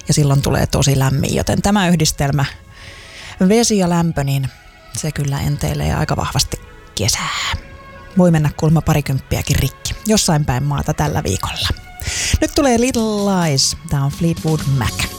ja silloin tulee tosi lämmin, joten tämä yhdistelmä vesi ja lämpö, niin se kyllä enteilee aika vahvasti kesää. Voi mennä kulma parikymppiäkin rikki jossain päin maata tällä viikolla. Nyt tulee Little Lies, tää on Fleetwood Mac.